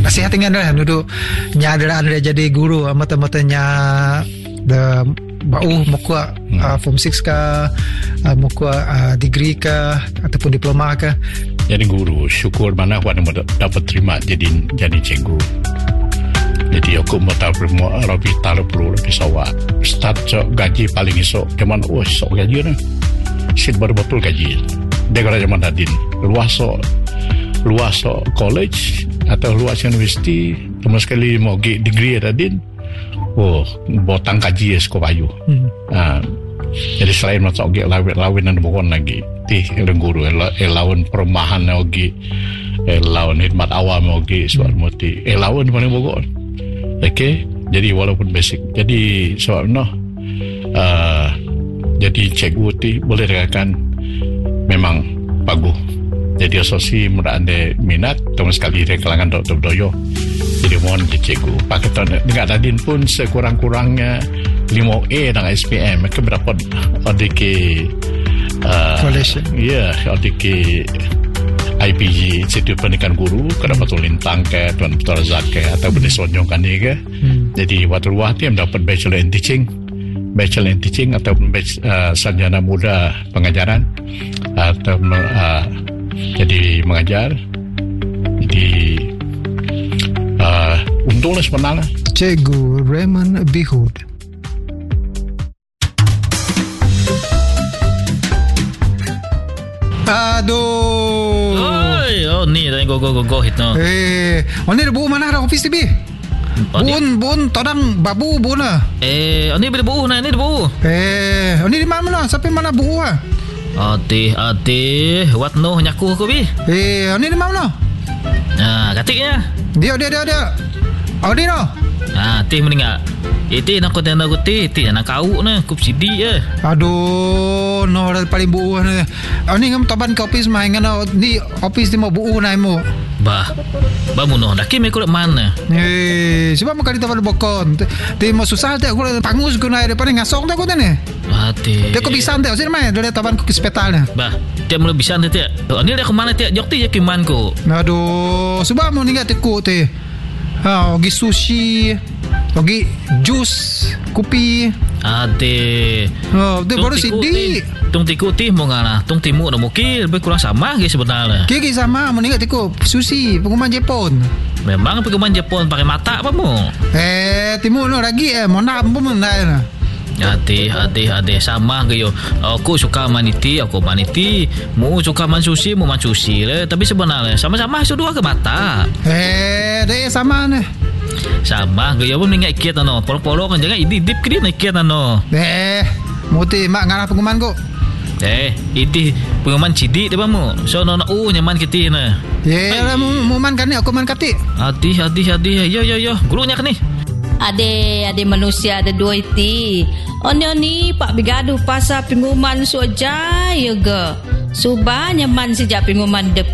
nasihat dengan dah duduk nyadar anda jadi guru mata-matanya the bau muka form 6 ke muka degree ke ataupun diploma ke. Jadi guru syukur mana aku dapat terima jadi cikgu. Jadi aku mau tahu lebih perlu lebih sawah start gaji paling esok cuman esok gaji ni sit baru betul gaji dia kalau zaman dadin luas college atau luas universiti cuma sekali mau degree dadin botang kaji sekolah ayu. Jadi selain macam lawin dan bukan lagi ti guru lawan perumahan lagi lawan khidmat awam lagi soal moti lawan mana bukan. Okay, jadi walaupun basic jadi soal jadi cikgu ti boleh dikatakan memang bagus. Jadi asosiasi mudah anda minat terutama sekali dari kalangan Dr. Doyo. Jadi mohon cikgu pakai dengan dadin pun sekurang-kurangnya 5A dengan SPM mereka berdapat ODK ODK IPG Institut Pendidikan Guru kedapat lintang ke Tuan Betul Razak ke atau boleh sonjongkan ni ke. Jadi waktu luar tu mendapat Bachelor in Teaching atau sarjana muda pengajaran atau jadi mengajar. Jadi untunglah sebenarnya Cikgu Raymond Bihud. Aduh. Ni dah go hit no. Ni dah buat mana dah office TV? Bun todang babu bun lah. Ni boleh buuh ni dah buuh. Ni di mana? Sampai mana buuh ah? Ati, what no nyaku aku bi. Ni di mana? Katiknya. Dia. Ni no. Ti meninggal. Itu nak kau tanda kuti, itu nak kau na, kup sidi je. Aduh, no paling buuh ni. Ni ngam taban ke office mah ngana ni office ni mau buuh na mo. Bah muno dah kimi kulit mana? Sebab makali taban bokon. Ti mau susah tak aku pangus guna depan ngasong tak aku ni. Dia kau bisa tak sini mai dari taban ke hospital ni. Bah, dia mula bisa tak? Ni dia ke mana tak? Jok ti je ke man ko. Aduh, sebab mau ningat teku ti. Ogi sushi, ogi jus, kopi. Ade. Dia baru sidi. Tung tiku ti mau ngana, tung timu nak mukir lebih kurang sama ke sebenarnya. Kiki sama, mau ningat teku sushi, pengumuman Jepun. Memang pengumuman Jepun pakai mata apa mu? Timu no lagi mau nak pun nak. Ade sama ke yo. Aku suka maniti, aku maniti. Mu suka man sushi le. Tapi sebenarnya sama-sama itu dua ke mata. Dia sama ni. Sama ke yo pun ingat kiat no. Polo-polo kan jangan idip ke dia nak kiat no. Muti mak ngarah pengumuman ko. Itu pengumuman cidi dia bamu. So no nyaman kita na. Mu man kan ni aku man kati. Hati. Yo. Gurunya kan ni. Ade manusia ada dua iti. Oni pak bigaduh pasal pengumuman so jaya ke. Subah nyaman sejak pengumuman